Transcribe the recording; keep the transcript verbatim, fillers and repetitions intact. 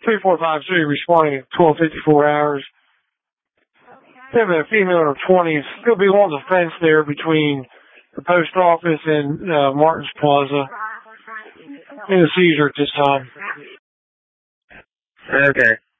three four five three responding at twelve fifty-four hours. We have a female in her twenties. There'll be along the fence there between the post office and uh, Martin's Plaza. In a seizure at this time. Okay.